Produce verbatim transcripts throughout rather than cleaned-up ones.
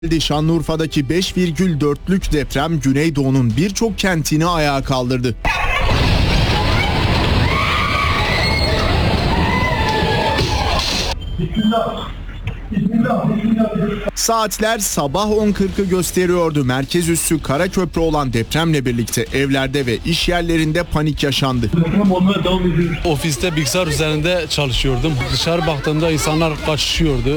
Şanlıurfa'daki beş virgül dörtlük deprem Güneydoğu'nun birçok kentini ayağa kaldırdı. Saatler sabah on kırkı gösteriyordu. Merkez üssü Karaköprü olan depremle birlikte evlerde ve iş yerlerinde panik yaşandı. Ofiste bilgisayar üzerinde çalışıyordum. Dışarı baktığımda insanlar kaçışıyordu.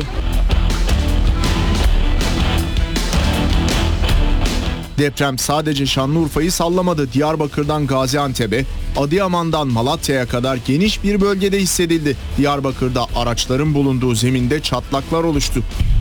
Deprem sadece Şanlıurfa'yı sallamadı. Diyarbakır'dan Gaziantep'e, Adıyaman'dan Malatya'ya kadar geniş bir bölgede hissedildi. Diyarbakır'da araçların bulunduğu zeminde çatlaklar oluştu.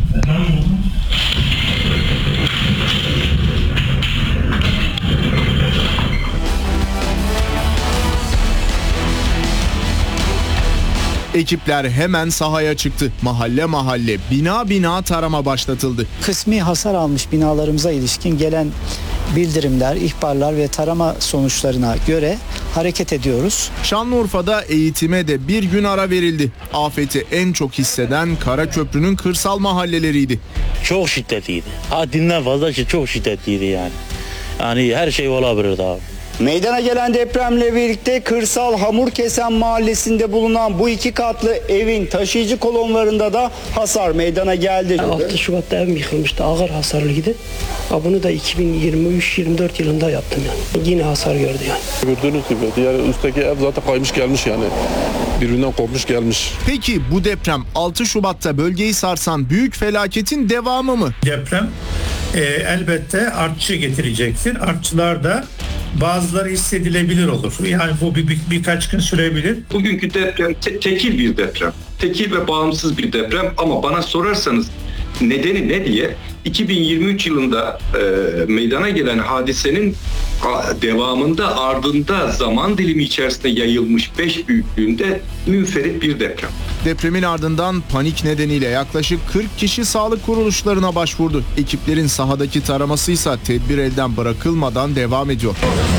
Ekipler hemen sahaya çıktı. Mahalle mahalle, bina bina tarama başlatıldı. Kısmi hasar almış binalarımıza ilişkin gelen bildirimler, ihbarlar ve tarama sonuçlarına göre hareket ediyoruz. Şanlıurfa'da eğitime de bir gün ara verildi. Afeti en çok hisseden Karaköprü'nün kırsal mahalleleriydi. Çok şiddetliydi. Haddinden fazla çok şiddetliydi yani. Yani her şey olabilirdi abi. Meydana gelen depremle birlikte kırsal Hamurkesen mahallesinde bulunan bu iki katlı evin taşıyıcı kolonlarında da hasar meydana geldi. altı Şubat'ta evim yıkılmıştı, ağır hasarlıydı. Bunu da iki bin yirmi üç yirmi dört yılında yaptım yani. Yine hasar gördü yani. Gördüğünüz gibi diğer üstteki ev zaten kaymış gelmiş yani. Birbirinden kopmuş gelmiş. Peki bu deprem altı Şubat'ta bölgeyi sarsan büyük felaketin devamı mı? Deprem e, elbette artçı getirecektir. Artçılar da bazıları hissedilebilir olur. Yani bu bir, bir, birkaç gün sürebilir. Bugünkü deprem te- tekil bir deprem. Tekil ve bağımsız bir deprem ama bana sorarsanız nedeni ne diye iki bin yirmi üç yılında e, meydana gelen hadisenin a, devamında ardında zaman dilimi içerisinde yayılmış beş büyüklüğünde münferit bir deprem. Depremin ardından panik nedeniyle yaklaşık kırk kişi sağlık kuruluşlarına başvurdu. Ekiplerin sahadaki taraması ise tedbir elden bırakılmadan devam ediyor.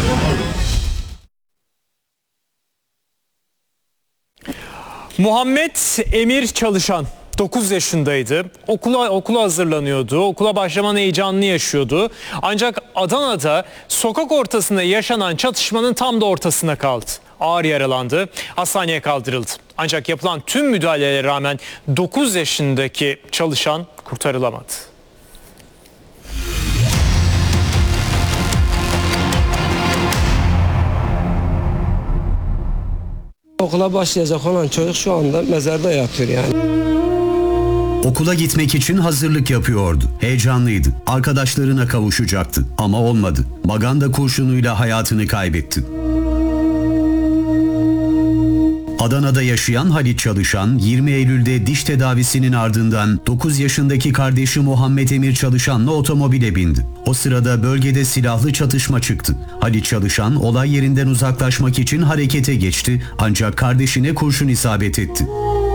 Muhammed Emir Çalışan dokuz yaşındaydı. Okula okula hazırlanıyordu. Okula başlamanın heyecanını yaşıyordu. Ancak Adana'da sokak ortasında yaşanan çatışmanın tam da ortasına kaldı. Ağır yaralandı. Hastaneye kaldırıldı. Ancak yapılan tüm müdahalelere rağmen dokuz yaşındaki çalışan kurtarılamadı. Okula başlayacak olan çocuk şu anda mezarda yatıyor yani. Okula gitmek için hazırlık yapıyordu. Heyecanlıydı. Arkadaşlarına kavuşacaktı ama olmadı. Maganda kurşunuyla hayatını kaybetti. Adana'da yaşayan Halit Çalışan, yirmi Eylül'de diş tedavisinin ardından dokuz yaşındaki kardeşi Muhammed Emir Çalışan'la otomobile bindi. O sırada bölgede silahlı çatışma çıktı. Halit Çalışan olay yerinden uzaklaşmak için harekete geçti ancak kardeşine kurşun isabet etti.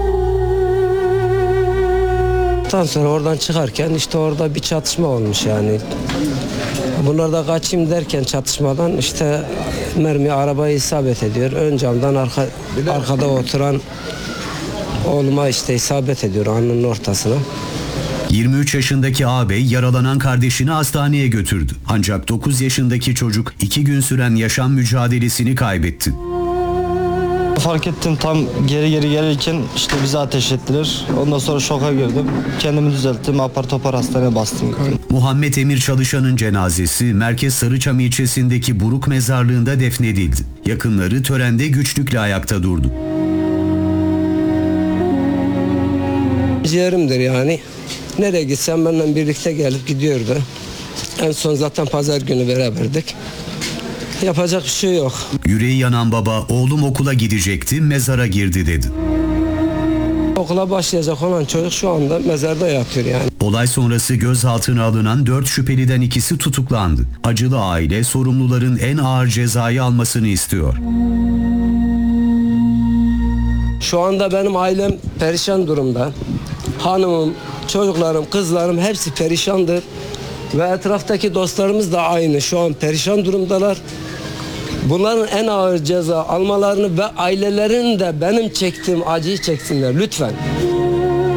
Ondan sonra oradan çıkarken işte orada bir çatışma olmuş yani. Bunlar da kaçayım derken çatışmadan işte mermi arabaya isabet ediyor. Ön camdan arka, arkada oturan oğluma işte isabet ediyor alnının ortasına. yirmi üç yaşındaki ağabey yaralanan kardeşini hastaneye götürdü. Ancak dokuz yaşındaki çocuk iki gün süren yaşam mücadelesini kaybetti. Fark ettim tam geri geri gelirken işte bize ateş ettiler. Ondan sonra şoka girdim. Kendimi düzelttim. Apar topar hastaneye bastım. Muhammed Emir Çalışan'ın cenazesi Merkez Sarıçam ilçesindeki Buruk Mezarlığı'nda defnedildi. Yakınları törende güçlükle ayakta durdu. Ciğerimdir yani. Nereye gitsem benimle birlikte gelip gidiyordu. En son zaten pazar günü beraberdik. Yapacak bir şey yok. Yüreği yanan baba oğlum okula gidecekti, mezara girdi dedi. Okula başlayacak olan çocuk şu anda mezarda yatıyor yani. Olay sonrası gözaltına alınan dört şüpheliden ikisi tutuklandı. Acılı aile sorumluların en ağır cezayı almasını istiyor. Şu anda benim ailem perişan durumda. Hanımım, çocuklarım, kızlarım hepsi perişandır. Ve etraftaki dostlarımız da aynı. Şu an perişan durumdalar. Bunların en ağır ceza almalarını ve ailelerinin de benim çektiğim acıyı çeksinler lütfen.